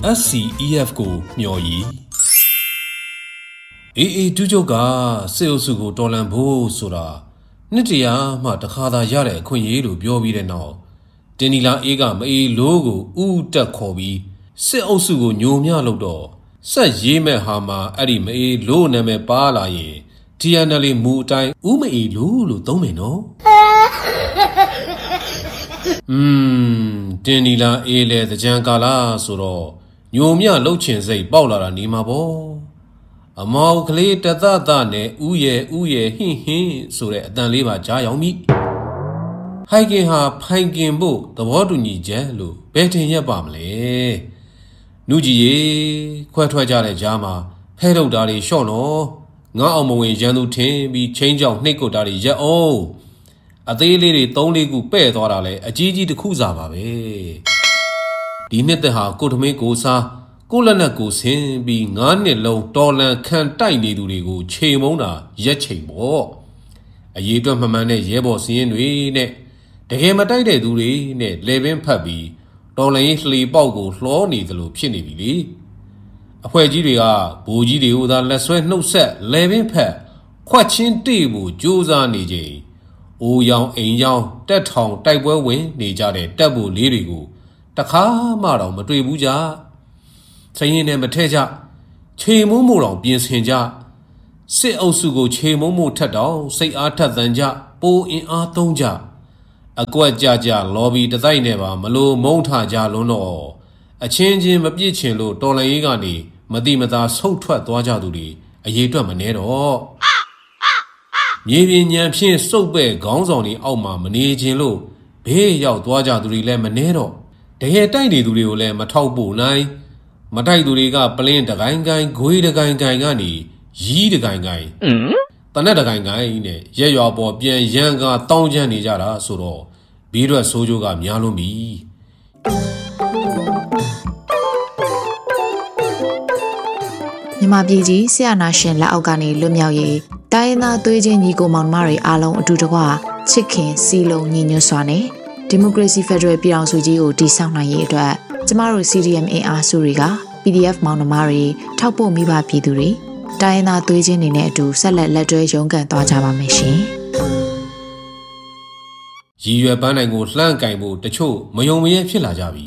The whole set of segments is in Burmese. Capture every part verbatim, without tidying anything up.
S C E F ကိုမျှော်ရည်အေးအေးတူးချုပ်ကစေအုပ်စုကိုတော်လန်ဖို့ဆိုတာနှစ်တရာမှတခါသာရတဲ့အခွင့်အရေးလို့ပြောပြီးတဲ့နောက်တင်နီလာအေးကမအေးလို့ကိုဥတက်ခေါ်ပြီးစစ်အုပ်စုကိုညိုမြလို့တော့ဆက်ရေးမဲ့ဟာမှာအဲ့ဒီမအေးလို့နာမည်ပါလာရင် T N L မူအတိုင်းဥမအေးလို့လို့သုံးမယ်နော်อืมတင်နီလာအေးလေတကြံကာလာဆိုတော့ညိုမြလှုပ်ချင်စိတ်ပေါက်လာတာနေမှာပေါ့အမောက်ကလေးတသသနဲ့ဥရဲ့ဥရဲ့ဟင်းဟင်းဆိုတဲ့အတန်လေးပါကြားရောက်မိဟိုင်ကင်ဟာဖိုင်ကင်ဖို့သဘောတူညီချက်လို့ဘယ်တင်ရက်ပါမလဲနုကြီးရေခွဲထွက်ကြတဲ့ကြားမှာဖဲထုတ်တာတွေရှော့နော်ငါအောင်မဝင်ရန်သူထင်းပြီးချင်းကြောင်နှိတ်ကုတ်တာတွေရက်အောင်အသေးလေးတွေသုံးလေးခုပဲ့သွားတာလဲအကြီးကြီးတစ်ခုစားပါပဲဒီနှစ်သက်ဟာကိုထမင်းကိုစားကိုလက်နက်ကိုဆင်းပြီးငါးနှစ်လုံးတော်လန်ခံတိုက်နေသူတွေကိုချိန်မုံတာရက်ချိန်ပေါ့အရေးအတွက်မမှန်တဲ့ရဲဘော်စည်းရင်တွေနဲ့တကယ်မတိုက်တဲ့သူတွေနဲ့လေပင်ဖတ်ပြီးတော်လန်ရေးလှေပေါက်ကိုလှောနေသလိုဖြစ်နေပြီလေအဖွဲ့ကြီးတွေကဘူကြီးတွေကိုသာလက်ဆွဲနှုတ်ဆက်လေပင်ဖတ်ခွက်ချင်းတေ့ဖို့ကြိုးစားနေချိန်အိုရောင်အိမ်ရောင်တက်ထောင်တိုက်ပွဲဝင်နေကြတဲ့တပ်ဖို့လေးတွေကိုတခါမှတော့မတွေ့ဘူးကြစရင်နဲ့မထဲကြခြေမုံမို့တောင်ပြင်ဆင်ကြစစ်အုပ်စုကိုခြေမုံမို့ထက်တောင်စိတ်အားထက်သန်ကြပိုအင်အားသုံးကြအကွက်ကြကြလော်ဘီတတိုက်နဲ့ပါမလို့မုံထကြလွန်းတော့အချင်းချင်းမပြစ်ချင်လို့တော်လန်ရေးကနေမတိမသာဆုတ်ထွက်သွားကြသူတွေအရေးအတွက်မနှဲတော့မြေပြင်ညံဖြင့်စုပ်ပဲ့ခေါင်းဆောင်တွေအောက်မှာမနေခြင်းလို့ဘေးရောက်သွားကြသူတွေလည်းမနှဲတော့တကယ်တိုက်နေသူတွေကိုလည်းမထောက်ပို့နိုင်မတိုက်သူတွေကပလင်းတကိုင်းကိုင်းဂွေးတကိုင်းကိုင်းကနေရီးတကိုင်းကိုင်းတနက်တကိုင်းကိုင်းနဲ့ရက်ရွာပေါ်ပြန်ရန်ကတောင်းချမ်းနေကြတာဆိုတော့ဘေးရွက်ဆိုးကျိုးကများလွန်းပြီမြန်မာပြည်ကြီးဆရာနာရှင်လက်အောက်ကနေလွတ်မြောက်ရေးတိုင်းရင်းသားသွေးချင်းညီကိုမောင်နှမတွေအားလုံးအတူတကွချစ်ခင်စီလုံးညီညွတ်စွာနဲ့ဒီမိုကရေစီဖက်ဒရယ်ပြည်ထောင်စုကြီးကိုတည်ဆောက်နိုင်ရေးအတွက်ကျမတို့ C D M အင်အားစုတွေက P D F မောင်နှမတွေထောက်ပို့မိဘပြည်သူတွေတိုင်းရင်းသားသွေးချင်းတွေနဲ့အတူဆက်လက်လက်တွဲရုန်းကန်သွားကြပါမယ်ရှင်ရည်ရွယ်ပန်းနိုင်ကိုလှမ်းကင်ဖို့တချို့မယုံမရဲဖြစ်လာကြပြီ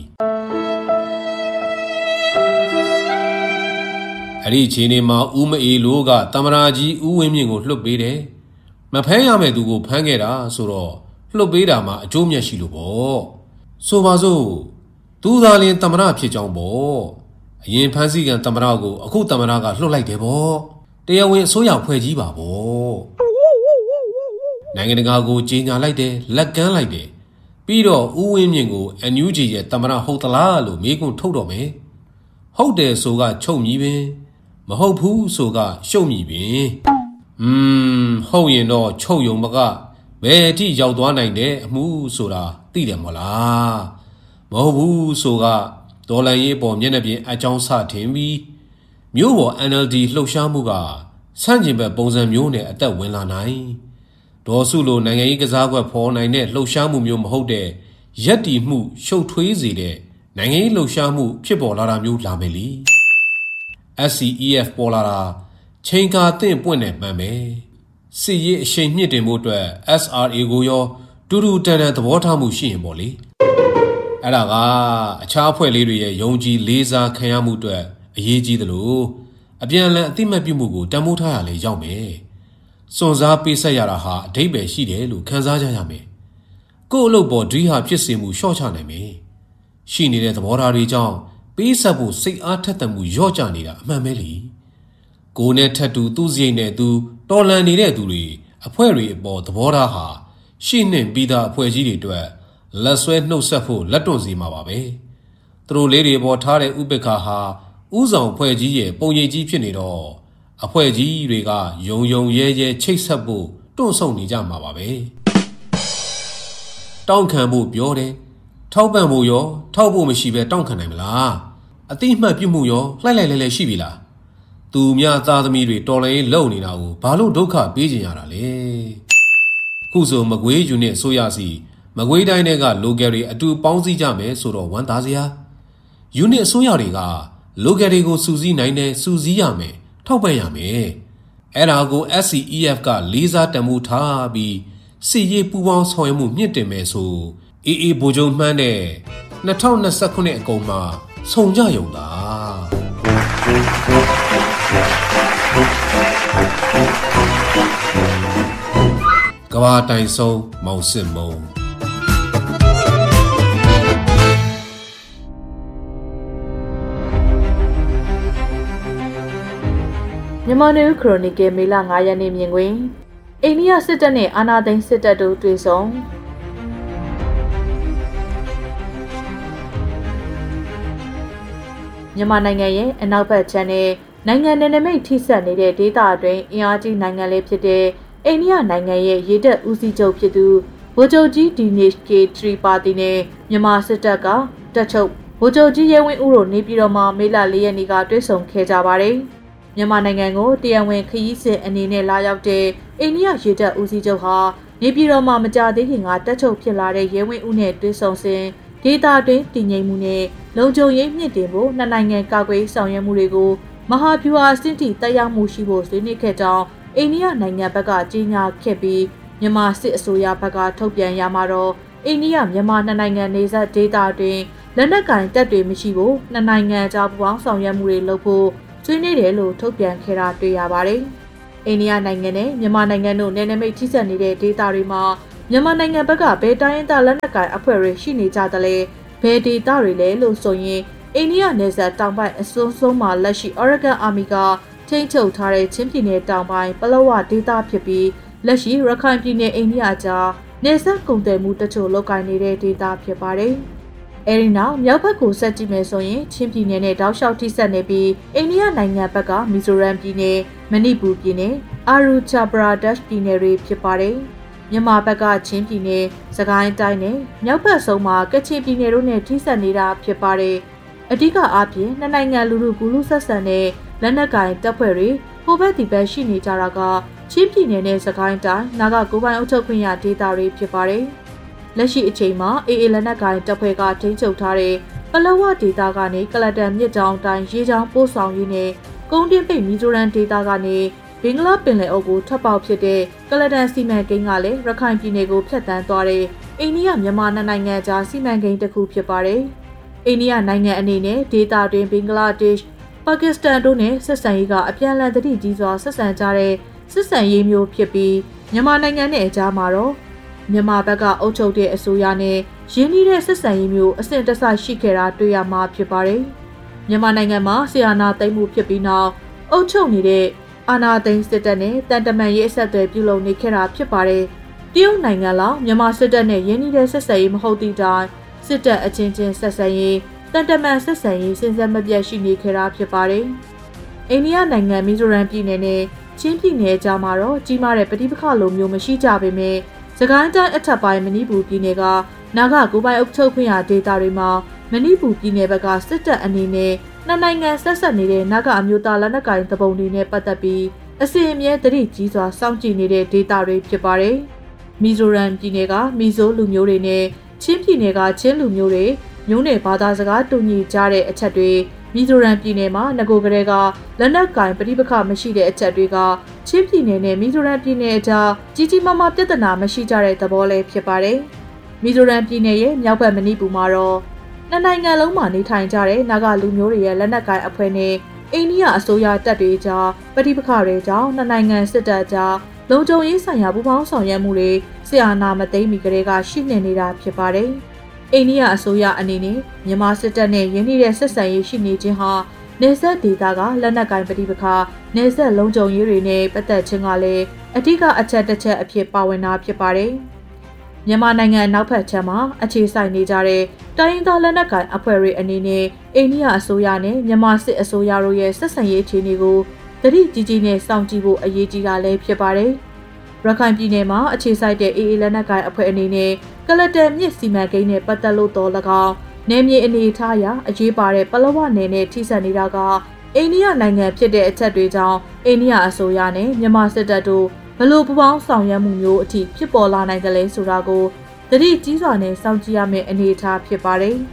အဲ့ဒီချိန်နေမှာဦးမအေးလိုကတမရာကြီးဦးဝင်းမြင့်ကိုလှုပ်ပေးတယ်မဖမ်းရမယ့်သူကိုဖမ်းခဲ့တာဆိုတော့လှုပ်ပေးတာမှာအကျိုးမြတ်ရှိလို့ပေါ့ဆိုပါစို့သူသာလင်တမရဖြစ်ကြောင်းပေါ့အရင်ဖမ်းဆီးကန်တမရကိုအခုတမရကလှုပ်လိုက်တယ်ပေါ့တရားဝင်အစိုးရဖွဲ့ကြီးပါပေါ့နိုင်ငံတကာကိုကြီးညာလိုက်တယ်လက်ကမ်းလိုက်တယ်ပြီးတော့ဦးဝင်းမြင့်ကို N U G ရဲ့တမရဟုတ်သလားလို့မေးခွန်းထုတ်တော့မယ်ဟုတ်တယ်ဆိုကချုပ်မြည်ပင်မဟုတ်ဘူးဆိုကရှုံမြည်ပင်อืมဟုတ်ရင်တော့ချုပ်ယုံမကဘယ်အထိရောက်သွားနိုင်တဲ့အမှုဆိုတာသိတယ်မဟုတ်လားမဟုတ်ဘူးဆိုကဒေါ်လာရေးပေါ်မျက်နှာပြင်အကြောင်းစထင်ပြီးမြို့ပေါ် N L D လှုပ်ရှားမှုကစန့်ကျင်ဘက်ပုံစံမျိုးနဲ့အသက်ဝင်လာနိုင်ဒေါ်စုလိုနိုင်ငံရေးကစားကွက်ဖော်နိုင်တဲ့လှုပ်ရှားမှုမျိုးမဟုတ်တဲ့ရက်တီမှုရှုပ်ထွေးစေတဲ့နိုင်ငံရေးလှုပ်ရှားမှုဖြစ်ပေါ်လာတာမျိုးလာမယ်လी S C E F ပေါ်လာတာချိန်ကာသင့်ပွင့်နေမှန်ပဲစစ်ရေးအရှိန်မြင့်တင်မှုအတွက် S R A ကိုရောတူတူတန်တန်သဘောထားမှုရှိရင်ပေါ့လေအဲ့ဒါကအခြားအဖွဲ့လေးတွေရဲ့ယုံကြည်လေးစားခံရမှုအတွက်အရေးကြီးသလိုအပြန်အလှန်အသိမှတ်ပြုမှုကိုတန်ဖိုးထားရလေရောက်မယ်စွန့်စားပေးဆက်ရတာဟာအဓိပ္ပာယ်ရှိတယ်လို့ခံစားကြရမယ်ကို့အလုပ်ပေါ်ဒွိဟာဖြစ်စေမှုလျှော့ချနိုင်မယ်ရှိနေတဲ့သဘောထားတွေကြောင့်ပေးဆက်ဖို့စိတ်အားထက်သန်မှုလျော့ကျနေတာအမှန်ပဲလေကိုနဲ့ထက်တူသူ့စရိတ်နဲ့သူတော်လန်နေတဲ့သူတွေအဖွဲ့တွေအပေါ်သဘောထားဟာရှိနှင့်ပြီးသားအဖွဲ့ကြီးတွေအတွက်လက်ဆွဲနှုတ်ဆက်ဖို့လက်တွန့်စီမှာပါပဲသူတို့လေးတွေပေါ်ထားတဲ့ဥပ္ပခါဟာဥဆောင်အဖွဲ့ကြီးရဲ့ပုံရိပ်ကြီးဖြစ်နေတော့အဖွဲ့ကြီးတွေကယုံယုံရဲရဲချိတ်ဆက်ဖို့တွန့်ဆုတ်နေကြမှာပါပဲတောင်းခံဖို့ပြောတယ်ထောက်ပံ့ဖို့ရောထောက်ဖို့မရှိပဲတောင်းခံနိုင်မလားအတိအမှတ်ပြုမှုရောလှိုက်လိုက်လဲလဲရှိပြီလားသူများသားသမီးတွေတော်လည်းလုံနေတာကိုဘာလို့ဒုက္ခပေးကြရတာလဲခုဆိုမကွေးယူနစ်ဆိုရစီမကွေးတိုင်းတွေက local တွေအတူပေါင်းစည်းကြမယ်ဆိုတော့ဝမ်းသာစရာယူနစ်အစိုးရတွေကလိုကယ်တွေကိုစူးစီးနိုင်တယ်စူးစီးရမယ်ထောက်ပံ့ရမယ်အဲ့ဒါကို S C E F ကလေးစားတံမိုးထားပြီးစစ်ရေးပူးပေါင်းဆောင်ရွက်မှုမြင့်တင်မယ်ဆို အေးအေးဗိုလ်ချုပ်မှန်းတဲ့၂၀၂၁ခုနှစ်အကုန်မှာဆုံကြရုံသာကဘာတိုင်ဆုံးမောင်စစ်မုံမြန်မာနယူးခရိုနီကယ်မေလ၅ရက်နေ့မြင်ကွင်းအိန္ဒိယစစ်တပ်နဲ့အာဏာသိမ်းစစ်တပ်တို့တွေ့ဆုံမြန်မာနိုင်ငံရဲ့အနောက်ဘက်ခြမ်းနဲ့နိုင်ငံနယ်နိမိတ်ထိစပ်နေတဲ့ဒေသအတွင်းအင်အားကြီးနိုင်ငံလေးဖြစ်တဲ့အိန္ဒိယနိုင်ငံရဲ့ရေတပ်ဦးစီးချုပ်ဖြစ်သူဗိုလ်ချုပ်ကြီးဒီနေ့ကေထရီပါတီနဲ့မြန်မာစစ်တပ်ကတပ်ချုပ်ဗိုလ်ချုပ်ကြီးရဲဝင်းဦးတို့နေပြည်တော်မှာမေလ၄ရက်နေ့ကတွေ့ဆုံခဲ့ကြပါတယ်။မြန်မာနိုင်ငံကိုတရားဝင်ခရီးစဉ်အနေနဲ့လာရောက်တဲ့အိန္ဒိယရေတပ်ဦးစီးချုပ်ဟာနေပြည်တော်မှာမကြာသေးခင်ကတပ်ချုပ်ဖြစ်လာတဲ့ရဲဝင်းဦးနဲ့တွေ့ဆုံစဉ်ဒေသတွင်းတည်ငြိမ်မှုနဲ့လုံခြုံရေးမြင့်တင်ဖို့နှစ်နိုင်ငံကာကွယ်ဆောင်ရွက်မှုတွေကိုမဟာဗျူဟာစင်တီတက်ရောက်မှုရှိဖို့ဆွေးနွေးခဲ့ကြောင်းအိန္ဒိယနိုင်ငံဘက်ကကြေညာခဲ့ပြီးမြန်မာစစ်အစိုးရဘက်ကထုတ်ပြန်ရမှာတော့အိန္ဒိယမြန်မာနှစ်နိုင်ငံနေဆက်ဒေသတွင်လက်နက်ကင်တပ်တွေမရှိဖို့နှစ်နိုင်ငံကြားပူးပေါင်းဆောင်ရွက်မှုတွေလုပ်ဖို့ဆွေးနွေးတယ်လို့ထုတ်ပြန်ခဲ့တာတွေ့ရပါတယ်။အိန္ဒိယနိုင်ငံနဲ့မြန်မာနိုင်ငံတို့နယ်နိမိတ်ထိစပ်နေတဲ့ဒေသတွေမှာမြန်မာနိုင်ငံဘက်ကဘယ်တိုင်းဒေသလက်နက်ကင်အဖွဲ့တွေရှိနေကြသလဲဘယ်ဒေသတွေလဲလို့ဆိုရင်အိန္ဒိယနယ်စပ်တောင်ပိုင်းအစွန်းဆုံးမှာလက်ရှိ Oregon Army ကထိန်းချုပ်ထားတဲ့ချင်းပြည်နယ်တောင်ပိုင်းပလောဝဒေသဖြစ်ပြီးလက်ရှိရခိုင်ပြည်နယ်အိန္ဒိယကြားနယ်စပ်ကုန်သွယ်မှုတချို့လုပ်ကိုင်နေတဲ့ဒေသဖြစ်ပါတယ်။အဲဒီနောက်မြောက်ဘက်ကိုဆက်ကြည့်မယ်ဆိုရင်ချင်းပြည်နယ်နဲ့တောက်လျှောက်ထိစပ်နေပြီးအိန္ဒိယနိုင်ငံဘက်ကမီဇိုရမ်ပြည်နယ်မဏိပူပြည်နယ်အာရူချာပရာဒက်ရှ်ပြည်နယ်တွေဖြစ်ပါတယ်။မြန်မာဘက်ကချင်းပြည်နယ်စကိုင်းတိုင်းနဲ့မြောက်ဘက်ဆုံးမှာကချင်ပြည်နယ်တို့နဲ့ထိစပ်နေတာဖြစ်ပါတယ်။အဓိကအားဖြင့်နှစ်နိုင်ငံလူလူကူလူဆက်ဆံတဲ့လက်နက်ကင်တပ်ဖွဲ့တွေဟိုဘက်ဒီဘက်ရှိနေကြတာကချင်းပြည်နယ်နဲ့စကိုင်းတိုင်းနာဂကိုပိုင်အုပ်ချုပ်ခွင့်ရဒေသတွေဖြစ်ပါတယ်။လက်ရှိအချိန်မှာအေအေလက်နက်ကင်တပ်ဖွဲ့ကထိန်းချုပ်ထားတဲ့ပလောဝဒေသကနေကလတန်မြစ်ကြောင်းတိုင်းရေကြောင်းပို့ဆောင်ရေးနဲ့ကုန်းတင်ပိတ်မီဇိုရမ်ဒေသကနေဘင်္ဂလားပင်လယ်အုပ်ကိုထပ်ပေါက်ဖြစ်တဲ့ကလတန်စီမံကိန်းကလည်းရခိုင်ပြည်နယ်ကိုဖျက်ဆီးသွားတဲ့အိန္ဒိယမြန်မာနိုင်ငံကြားစီမံကိန်းတစ်ခုဖြစ်ပါတယ်။အိန္ဒိယနိုင်ငံအနေနဲ့ဒေသတွင်ဘင်္ဂလားဒေ့ရှ်ပါကစ္စတန်တို့နဲ့ဆက်ဆံရေးကအပြန်အလှန်တတိကြီးစွာဆက်ဆံကြတဲ့ဆက်ဆံရေးမျိုးဖြစ်ပြီးမြန်မာနိုင်ငံနဲ့အကြားမှာတော့မြန်မာဘက်ကအုပ်ချုပ်တဲ့အစိုးရနဲ့ရင်းနှီးတဲ့ဆက်ဆံရေးမျိုးအဆင့်တဆရှိခဲ့တာတွေ့ရမှာဖြစ်ပါတယ်။မြန်မာနိုင်ငံမှာဆီယာနာသိမ်းမှုဖြစ်ပြီးနောက်အုပ်ချုပ်နေတဲ့အာဏာသိမ်းစစ်တပ်နဲ့တန်တမန်ရေးအဆက်အသွယ်ပြုလုပ်နေခဲ့တာဖြစ်ပါတယ်။တရုတ်နိုင်ငံလောက်မြန်မာစစ်တပ်နဲ့ရင်းနှီးတဲ့ဆက်ဆံရေးမဟုတ်သည့်တိုင်စစ်တပ်အချင်းချင်းဆက်ဆံရေးတန်တမန်ဆက်ဆံရေးစဉ်ဆက်မပြတ်ရှိနေခဲ့တာဖြစ်ပါတယ်။အိန္ဒိယနိုင်ငံမီဇိုရမ်ပြည်နယ်နဲ့ချင်းပြည်နယ်ကြားမှာတော့ကြီးမားတဲ့ပဋိပက္ခလိုမျိုးမရှိကြပေမဲ့စကိုင်းတိုင်းအထက်ပိုင်းမဏိပူပြည်နယ်ကနာဂကိုပိုင်အုပ်ချုပ်ခွင့်ရဒေသတွေမှာမဏိပူပြည်နယ်ဘက်ကစစ်တပ်အနေနဲ့နှစ်နိုင်ငံဆက်ဆက်နေတဲ့နာဂအမျိုးသားလက်နက်ကိုင်တပုံတွေနဲ့ပတ်သက်ပြီးအစီအမြဲတတိကြီးစွာစောင့်ကြည့်နေတဲ့ဒေသတွေဖြစ်ပါတယ်။မီဇိုရမ်ပြည်နယ်ကမီဇိုလူမျိုးတွေနဲ့ချင်းပြည်နယ်ကချင်းလူမျိုးတွေမျိုးနယ်ဘာသာစကားတူညီကြတဲ့အချက်တွေမီဇိုရမ်ပြည်နယ်မှာငကိုကလေးကလက်နက်ကင်ပဋိပက္ခမရှိတဲ့အချက်တွေကချင်းပြည်နယ်နဲ့မီဇိုရမ်ပြည်နယ်အကြားကြီးကြီးမားမားပြဿနာမရှိကြတဲ့သဘောလည်းဖြစ်ပါတယ်။မီဇိုရမ်ပြည်နယ်ရဲ့မြောက်ဘက်မဏိပူမှာတော့နှစ်နိုင်ငံလုံးမှာနေထိုင်ကြတဲ့နာဂလူမျိုးတွေရဲ့လက်နက်ကင်အဖွဲ့နဲ့အိန္ဒိယအစိုးရတပ်တွေကြားပဋိပက္ခတွေကြောင့်နှစ်နိုင်ငံစစ်တပ်ကြားလုံခြုံရေးဆိုင်ရာပူးပေါင်းဆောင်ရွက်မှုတွေဆီအာနာမသိမ်းမီကလေးကရှိနေနေတာဖြစ်ပါတယ်။အိန္ဒိယအစိုးရအနေနဲ့မြန်မာစစ်တပ်နဲ့ရင်းနှီးတဲ့ဆက်ဆံရေးရှိနေခြင်းဟာနေဆက်ဒေသကလက်နက်ကင်ပဋိပက္ခနေဆက်လုံခြုံရေးတွေနဲ့ပတ်သက်ခြင်းကလည်းအဓိကအချက်တစ်ချက်အဖြစ်ပါဝင်တာဖြစ်ပါတယ်။မြန်မာနိုင်ငံနောက်ဖက်ခြမ်းမှာအခြေစိုက်နေကြတဲ့တိုင်းရင်းသားလက်နက်ကိုင်အဖွဲ့တွေအနေနဲ့အိန္ဒိယအစိုးရနဲ့မြန်မာစစ်အစိုးရတို့ရဲ့ဆက်ဆံရေးအခြေအနေကိုသတိကြီးကြီးနဲ့စောင့်ကြည့်ဖို့အရေးကြီးတာလည်းဖြစ်ပါတယ်။ရခိုင်ပြည်နယ်မှာအခြေစိုက်တဲ့အေအေလက်နက်ကိုင်အဖွဲ့အနေနဲ့ကလတန်မြစ်စီမံကိန်းနဲ့ပတ်သက်လို့တော်၎င်းနယ်မြေအနေထားအရအရေးပါတဲ့ပလောဝနယ်နဲ့ထိစပ်နေတာကအိန္ဒိယနိုင်ငံဖြစ်တဲ့အချက်တွေကြောင့်အိန္ဒိယအစိုးရနဲ့မြန်မာစစ်တပ်တို့ဘလို့ပူပေါင်းဆောင်ရွက်မှုမျိုးအထိဖြစ်ပေါ်လာနိုင်တယ်လဲဆိုတာကိုသတိကြီးစွာနဲ့စောင့်ကြည့်ရမယ့်အနေအထားဖြစ်ပါတယ်။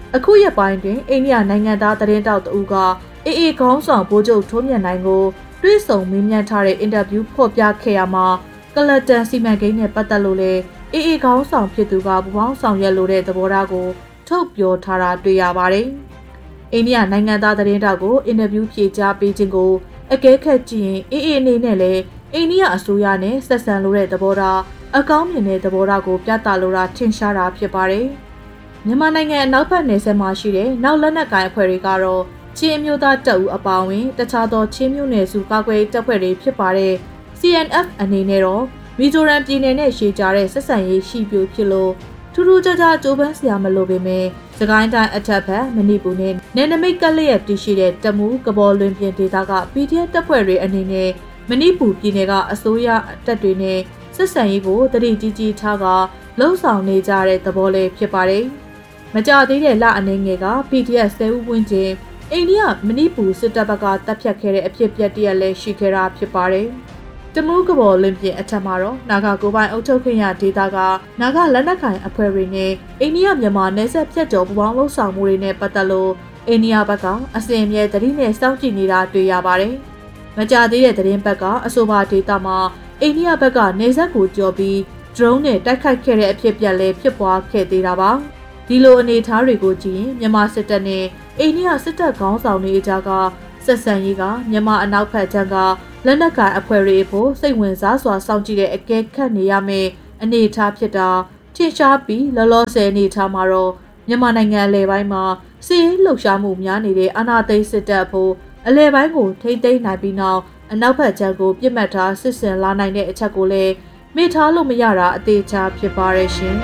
အခုရက်ပိုင်းတွင်အိန္ဒိယနိုင်ငံသားသတင်းတောက်တဦးကအေးအေးခေါင်းဆောင်ဗိုလ်ချုပ်ထွန်းမြတ်နိုင်ကိုတွေးဆုံမေးမြန်းထားတဲ့အင်တာဗျူးဖော်ပြခဲ့ရမှာကလတန်စီမံကိန်းနဲ့ပတ်သက်လို့လေအေးအေးခေါင်းဆောင်ဖြစ်သူကပူပေါင်းဆောင်ရွက်လိုတဲ့သဘောထားကိုထုတ်ပြောထားတာတွေ့ရပါတယ်။အိန္ဒိယနိုင်ငံသားသတင်းတောက်ကိုအင်တာဗျူးဖြေကြားပေးခြင်းကိုအကဲခတ်ကြည့်ရင်အေးအေးအနေနဲ့လည်းအိန္ဒိယအစိုးရနဲ့ဆက်ဆံလိုတဲ့သဘောထားအကောင်းမြင်တဲ့သဘောထားကိုပြသလိုတာထင်ရှားတာဖြစ်ပါတယ်။မြန်မာနိုင်ငံအနောက်ဘက်နယ်စပ်မှာရှိတဲ့နောက်လက်နက်ကိုင်အဖွဲ့တွေကတော့ချင်းမျိုးသားတပ်ဦးအပါအဝင်တခြားသောချင်းမျိုးနယ်စုကာကွယ်တပ်ဖွဲ့တွေဖြစ်ပါတယ်။ C N F အနေနဲ့တော့မီဇိုရမ်ပြည်နယ်နဲ့ရှေ့ကြတဲ့ဆက်ဆံရေးရှိပြဖြစ်လို့ထူးထူးခြားခြားကြိုးပမ်းစရာမလိုပေမဲ့စကိုင်းတိုင်းအထက်ဘက်မဏိပူနဲ့နယ်နိမိတ်ကလျက်တည်ရှိတဲ့တမူးကဘော်လွင်ပြင်ဒေသက P D F တပ်ဖွဲ့တွေအနေနဲ့မဏိပူပြည်နယ်ကအစိုးရတပ်တွေနဲ့ဆက်ဆံရေးကိုတတိကြီးကြီးထားကလှုံ့ဆော်နေကြတဲ့သဘောလေးဖြစ်ပါတယ်။မကြသေးတဲ့လအနေငယ်က P D F ဆယ်ဦးဝန်းကျင်အိန္ဒိယမဏိပူစစ်တပ်ဘက်ကတပ်ဖြတ်ခဲ့တဲ့အဖြစ်အပျက်တရက်လည်းရှိခဲ့တာဖြစ်ပါတယ်။တမူးကဘော်လွင်ပြင်အထက်မှာတော့နာဂကိုပိုင်အုပ်ချုပ်ခွင့်ရဒေသကနာဂလက်နက်ကိုင်အဖွဲ့တွေနဲ့အိန္ဒိယမြန်မာနယ်စပ်ဖြတ်ကျော်ပူးပေါင်းလှုပ်ဆောင်မှုတွေနဲ့ပတ်သက်လို့အိန္ဒိယဘက်ကအစဉ်အမြဲတတိနဲ့စောင့်ကြည့်နေတာတွေ့ရပါတယ်။မကြသေးတဲ့သတင်းဘက်ကအဆိုပါဒေသမှာအိန္ဒိယဘက်ကနေဆက်ကိုကြော်ပြီး drone နဲ့တိုက်ခိုက်ခဲ့တဲ့အဖြစ်အပျက်လည်းဖြစ်ပွားခဲ့သေးတာပါ။ဒီလိုအနေအထားတွေကိုကြည့်ရင်မြန်မာစစ်တပ်နဲ့အိန္ဒိယစစ်တပ်ခေါင်းဆောင်တွေအကြားကဆက်ဆံရေးကမြန်မာအနောက်ဘက်ခြမ်းကလက်နက်ကိုင်အဖွဲ့တွေအဖို့စိတ်ဝင်စားစွာစောင့်ကြည့်တဲ့အကဲခတ်နေရမယ့်အနေအထားဖြစ်တာထင်ရှားပြီးလောလောဆယ်အနေအထားမှာတော့မြန်မာနိုင်ငံအလဲပိုင်းမှာစစ်ရေးလှုပ်ရှားမှုများနေတဲ့အာဏာသိမ်းစစ်တပ်အဖို့အလဲပိုင်းကိုထိမ့်သိမ်းနိုင်ပြီးနောက်အနောက်ဘက်ခြမ်းကိုပြစ်မှတ်ထားစစ်ဆင်လာနိုင်တဲ့အချက်ကိုလည်းမေ့ထားလို့မရတာအသေးချာဖြစ်ပါရဲ့ရှင်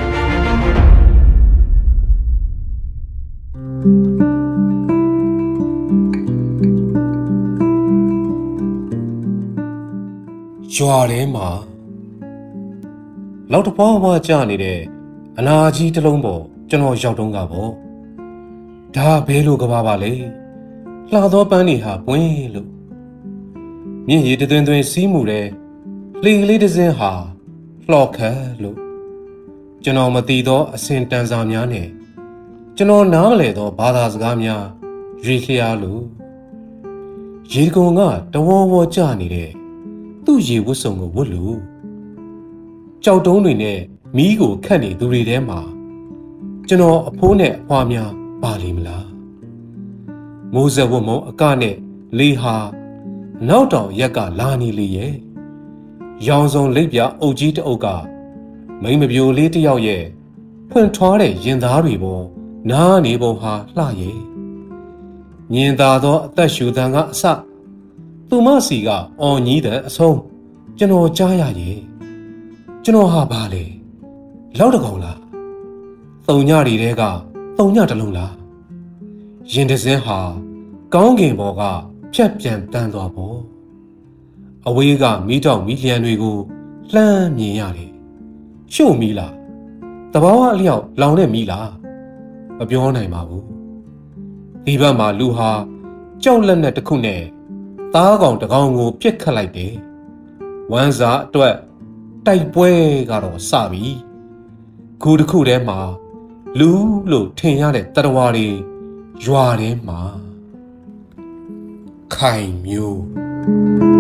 ရွာထဲမှာလောက်တပွားပွားကျနေတဲ့အနာကြီးတစ်လုံးပေါ်ကျွန်တော်ရောက်တုန်းကပေါ့ဒါဘဲလိုကဘာပါလေလှသောပန်းတွေဟာပွင့်လို့မြင့်ရည်တသွင်းသွင်းစီးမှုတဲ့လှေကလေးတစ်စင်းဟာလှော်ခတ်လို့ကျွန်တော်မသိသောအစင်တန်စာများနဲ့ကျွန်တော်နားမလည်သောဘာသာစကားများရေခရလို့ရေကုံကတဝေါဝေါကျနေတဲ့သူ့ရေဝတ်စုံကိုဝတ်လို့ကြောက်တုံးတွေနဲ့မီးကိုခတ်နေသူတွေထဲမှာကျွန်တော်အဖိုးနဲ့အဖွားများပါလိမ့်မလားမိုးစက်ဝတ်မုံအကနဲ့လေဟာနောက်တောင်ရက်ကလာနေလေရဲ့ရောင်စုံလိပ်ပြအုပ်ကြီးတအုပ်ကမိမပြိုလေးတယောက်ရဲ့ဖွင့်ထွားတဲ့ရင်သားတွေပေါ်နားနေပုံဟာလှရဲ့ညင်သာသောအသက်ရှူသံကအစသူမစီကအော်ညီးတဲ့အဆုံးကျွန်တော်ကြားရရဲ့ကျွန်တော်ဟာဘာလဲလောက်တကောင်လားတုံညတွေတဲကတုံညတစ်လုံးလားရင်တစင်းဟာကောင်းကင်ဘော်ကဖြတ်ပြန်တန်းသွားပေါ့အဝေးကမီးတောက်မီးလျံတွေကိုလှမ်းမြင်ရတယ်ရှို့မီးလားတဘာဝအလျောက်လောင်တဲ့မီးလားမပြောနိုင်ပါဘူးဒီဘက်မှာလူဟာကြောက်လက်နဲ့တစ်ခုနဲ့သားကောင်တစ်ကောင်ကိုပြစ်ခတ်လိုက်တယ်ဝမ်းစာအတွက်တိုက်ပွဲကတော့စပြီခုတစ်ခုထဲမှာလူလို့ထင်ရတဲ့တရဝါတွေရွာထဲမှာခိုင်မျိုး